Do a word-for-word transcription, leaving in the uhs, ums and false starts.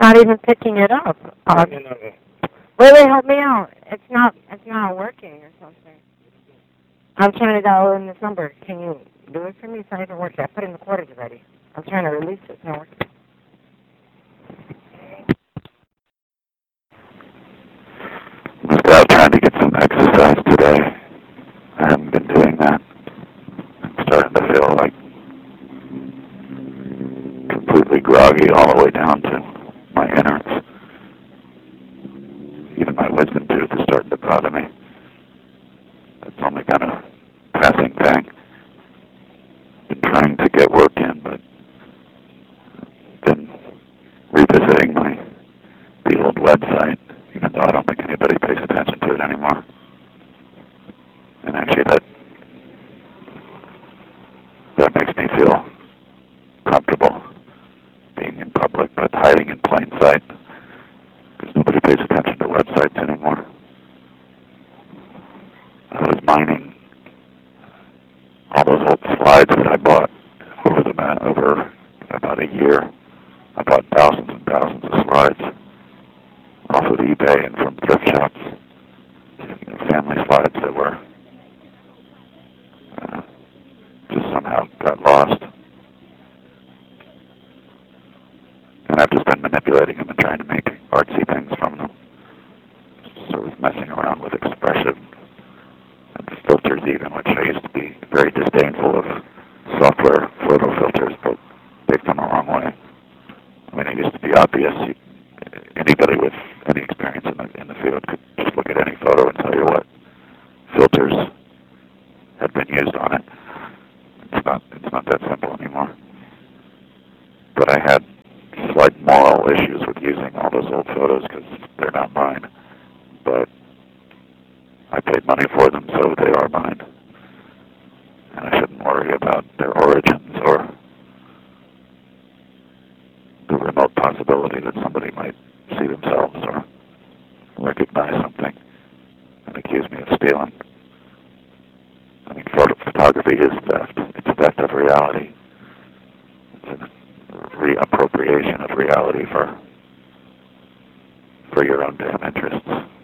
not even picking it up. Um, wait, wait, help me out. It's not, it's not working or something. I'm trying to dial in this number. Can you do it for me? It's not even working. I put in the quarters already. I'm trying to release it. It's not working. I was out trying to get some exercise today. I haven't been doing that. I'm starting to feel like completely groggy all the way down to my innards. Even my wisdom tooth is starting to bother me. It's only kind of passing thing. Been trying to get work in, but been revisiting my the old website, even though I don't think anybody pays attention to it anymore. And actually, that that makes me feel comfortable being in public, but hiding in plain sight, because nobody pays attention to websites anymore. I was mining all those old slides that I bought over the man over about a year. I bought thousands and thousands of slides off of eBay and from thrift shops, you know, family slides that were uh, just somehow got lost. And I've just been manipulating them and trying to make artsy things from them. Sort of messing around with expression and filters even, which I used to be very disdainful of software photo filters, but picked them the wrong way. I mean, it used to be obvious. You, anybody with any experience in the, in the field could just look at any photo and tell you what filters had been used on it. It's not, it's not that simple anymore. But I had slight moral issues with using all those old photos because they're not mine. But I paid money for them, so they are mine. And I shouldn't worry about their origins or the remote possibility that somebody might see themselves or recognize something and accuse me of stealing. I mean, photo photography is theft. It's theft of reality. It's a reappropriation of reality for for your own damn interests.